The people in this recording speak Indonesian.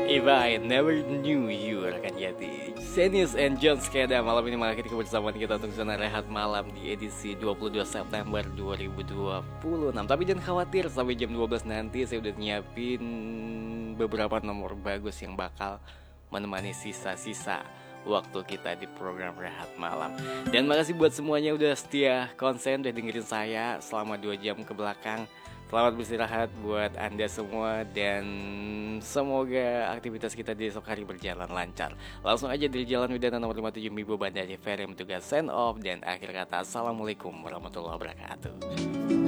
If I never knew you, rekan Yati. Senius and John Skeda malam ini mengakhiri kebersamaan kita untuk zona rehat malam di edisi 22 September 2026. Tapi jangan khawatir, sampai jam 12 nanti saya udah nyiapin beberapa nomor bagus yang bakal menemani sisa-sisa waktu kita di program rehat malam. Dan makasih buat semuanya udah setia konsen, udah dengerin saya selama 2 jam ke belakang. Selamat beristirahat buat Anda semua dan semoga aktivitas kita di esok hari berjalan lancar. Langsung aja dari Jalan Widana nomor 57 Mibo Bandari Ferry, mentugas sign off dan akhir kata assalamualaikum warahmatullahi wabarakatuh.